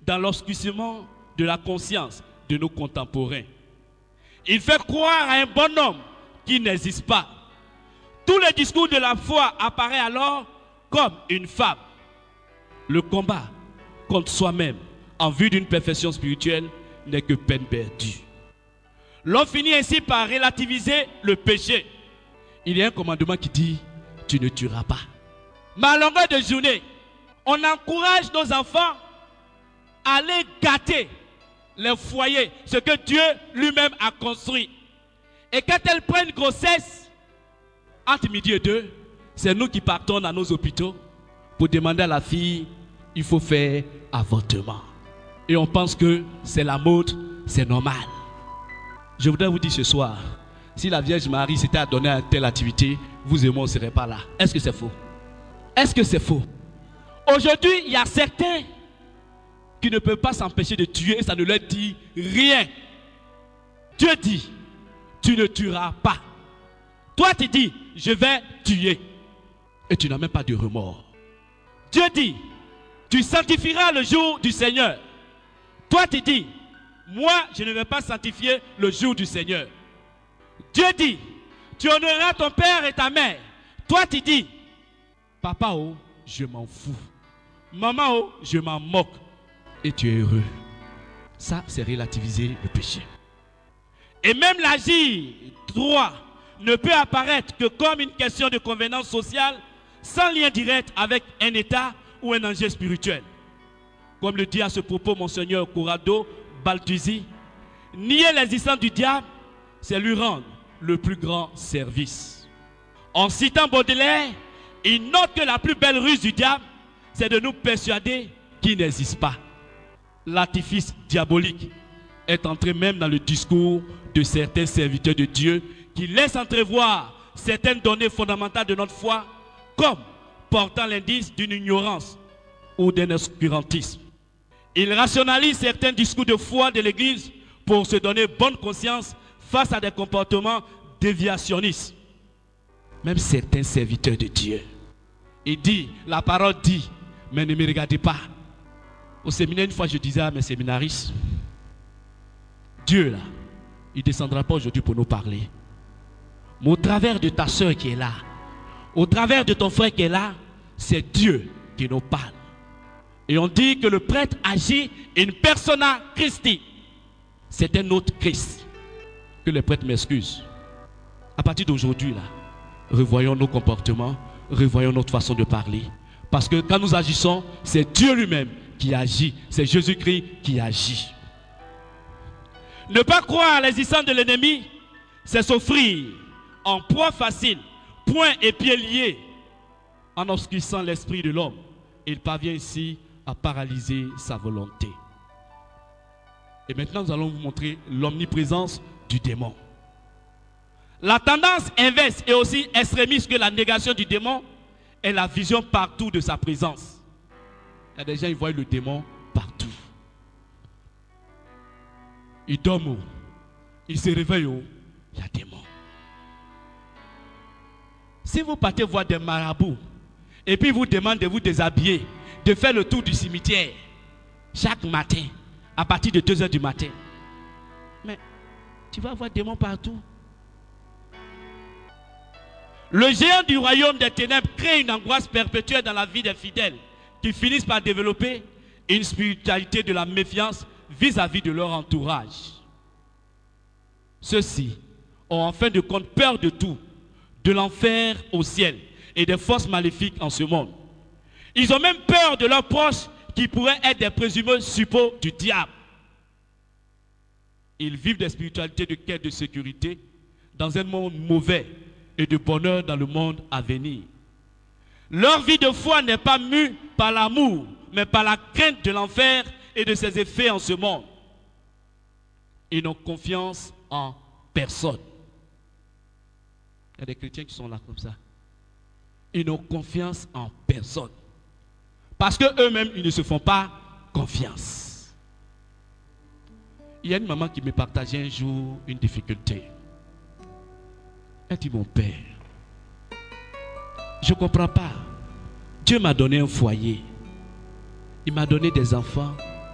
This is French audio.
dans l'obscurcissement de la conscience de nos contemporains. Il fait croire à un bonhomme qui n'existe pas. Tout le discours de la foi apparaît alors comme une fable. Le combat contre soi-même en vue d'une perfection spirituelle n'est que peine perdue. L'on finit ainsi par relativiser le péché. Il y a un commandement qui dit « Tu ne tueras pas ». Mais à longueur de journée, on encourage nos enfants à aller gâter les foyers, ce que Dieu lui-même a construit. Et quand elles prennent grossesse, entre midi et 2, c'est nous qui partons dans nos hôpitaux pour demander à la fille, il faut faire avortement. Et on pense que c'est la mode, c'est normal. Je voudrais vous dire ce soir, si la Vierge Marie s'était adonnée à telle activité, vous et moi, on ne serait pas là. Est-ce que c'est faux? Est-ce que c'est faux? Aujourd'hui, il y a certains qui ne peuvent pas s'empêcher de tuer et ça ne leur dit rien. Dieu dit, tu ne tueras pas. Toi, tu dis, je vais tuer. Et tu n'as même pas de remords. Dieu dit, tu sanctifieras le jour du Seigneur. Toi, tu dis, moi, je ne vais pas sanctifier le jour du Seigneur. Dieu dit, tu honoreras ton père et ta mère. Toi, tu dis, papa, oh, je m'en fous. Maman, oh, je m'en moque. Et tu es heureux. Ça, c'est relativiser le péché. Et même l'agir droit ne peut apparaître que comme une question de convenance sociale sans lien direct avec un état ou un enjeu spirituel. Comme le dit à ce propos Monseigneur Corrado Balduzi, nier l'existence du diable, c'est lui rendre le plus grand service. En citant Baudelaire, il note que la plus belle ruse du diable, c'est de nous persuader qu'il n'existe pas. L'artifice diabolique est entré même dans le discours de certains serviteurs de Dieu qui laissent entrevoir certaines données fondamentales de notre foi comme portant l'indice d'une ignorance ou d'un obscurantisme. Ils rationalisent certains discours de foi de l'Église pour se donner bonne conscience face à des comportements déviationnistes. Même certains serviteurs de Dieu. Il dit, la parole dit, mais ne me regardez pas. Au séminaire, une fois, je disais à mes séminaristes, Dieu, là, il ne descendra pas aujourd'hui pour nous parler. Mais au travers de ta soeur qui est là, au travers de ton frère qui est là, c'est Dieu qui nous parle. Et on dit que le prêtre agit in persona Christi. C'est un autre Christ. Que les prêtres m'excusent. À partir d'aujourd'hui, là, revoyons nos comportements, revoyons notre façon de parler. Parce que quand nous agissons, c'est Dieu lui-même qui agit. C'est Jésus-Christ qui agit. Ne pas croire à l'existence de l'ennemi, c'est s'offrir en proie facile, poings et pieds liés, en obscurcissant l'esprit de l'homme. Il parvient ici à paralyser sa volonté. Et maintenant, nous allons vous montrer l'omniprésence du démon. La tendance inverse et aussi extrémiste que la négation du démon est la vision partout de sa présence. Il y a des gens qui voient le démon partout. Ils dorment où? Ils se réveillent où? Il y a des démons. Si vous partez voir des marabouts et puis vous demandez de vous déshabiller, de faire le tour du cimetière chaque matin à partir de 2 h du matin, mais tu vas voir des démons partout. Le géant du royaume des ténèbres crée une angoisse perpétuelle dans la vie des fidèles qui finissent par développer une spiritualité de la méfiance vis-à-vis de leur entourage. Ceux-ci ont en fin de compte peur de tout, de l'enfer au ciel et des forces maléfiques en ce monde. Ils ont même peur de leurs proches qui pourraient être des présumés suppôts du diable. Ils vivent des spiritualités de quête de sécurité dans un monde mauvais et de bonheur dans le monde à venir. Leur vie de foi n'est pas mue par l'amour, mais par la crainte de l'enfer et de ses effets en ce monde. Ils n'ont confiance en personne. Il y a des chrétiens qui sont là comme ça. Ils n'ont confiance en personne. Parce qu'eux-mêmes, ils ne se font pas confiance. Il y a une maman qui me partageait un jour une difficulté. Elle dit, mon père, je ne comprends pas. Dieu m'a donné un foyer. Il m'a donné des enfants.